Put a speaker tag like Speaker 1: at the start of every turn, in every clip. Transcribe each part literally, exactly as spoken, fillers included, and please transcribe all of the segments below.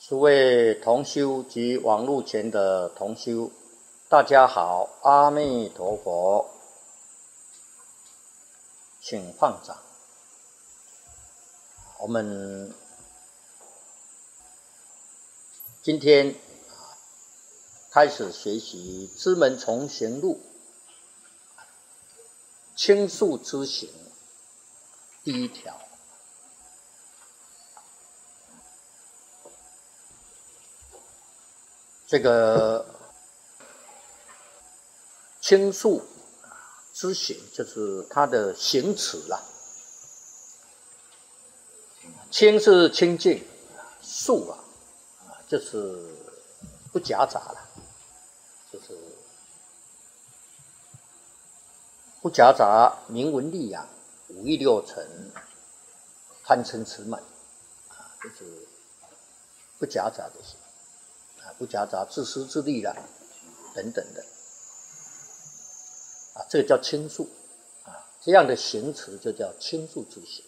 Speaker 1: 诸位同修及网络前的同修，大家好，阿弥陀佛，请放掌。我们今天开始学习《知门重行录》倾诉之行第一条。这个倾诉之行，就是它的行词啦。清是清净，诉啊，就是不夹杂了，就是不夹杂名闻利养、五欲六尘、贪嗔痴慢，啊，就是不夹杂这些。不夹杂自私自利啦，等等的，啊，这个叫倾诉，啊，这样的行词就叫倾诉之行。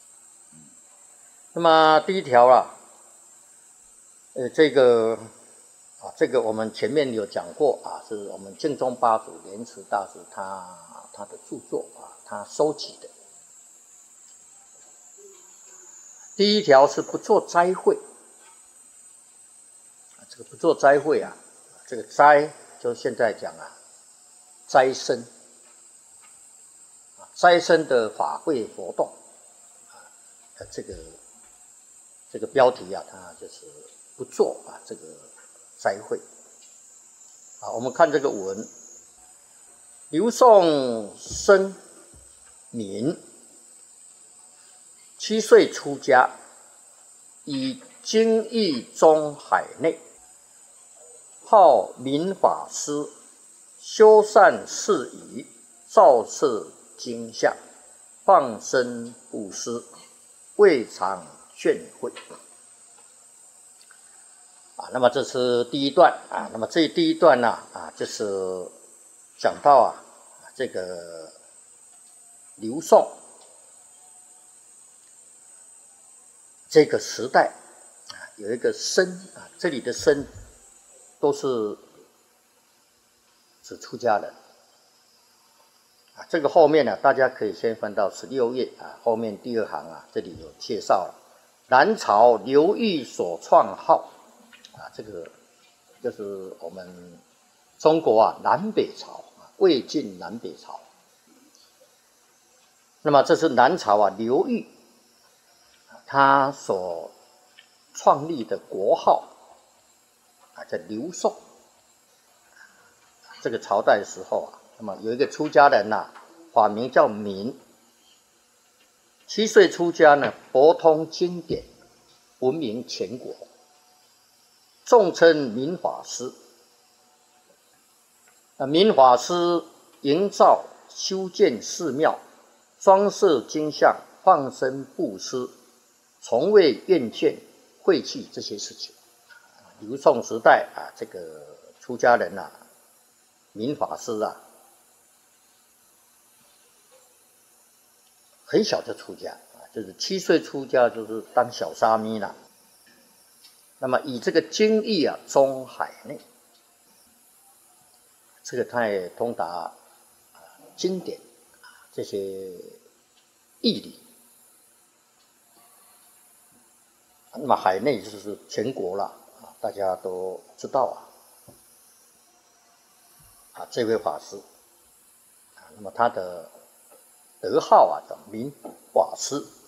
Speaker 1: 那么第一条啊，呃，这个啊，这个我们前面有讲过啊，是我们净宗八祖莲池大师他他的著作啊，他收集的。第一条是不做灾会。这个不做斋会啊，这个斋就现在讲啊，斋生，斋生的法会活动，啊，这个这个标题啊，它就是不做啊这个斋会。啊，我们看这个文，刘宋生民，七岁出家，以经义中海内。号明法师，修善事宜，照摄经相，放生布施，未尝劝诲。啊，那么这是第一段啊。那么这第一段呢啊，就是讲到啊这个刘宋这个时代啊，有一个僧啊，这里的僧都是指出家人啊。这个后面呢，大家可以先翻到十六页啊，后面第二行啊，这里有介绍了南朝刘裕所创号啊，这个就是我们中国啊南北朝啊，魏晋南北朝。那么这是南朝啊刘裕他所创立的国号。在刘宋这个朝代的时候啊，那么有一个出家人呐、啊，法名叫明，七岁出家呢，博通经典，闻名全国，众称明法师。那明法师营造修建寺庙，装设经像，放生布施，从未厌倦晦气这些事情。刘宋时代啊，这个出家人啊，明法师啊，很小就出家啊，就是七岁出家，就是当小沙弥了。那么以这个经义啊，中海内，这个他也通达啊经典啊这些义理。那么海内就是全国了。大家都知道啊，啊，这位法师啊，那么他的德号啊叫明法师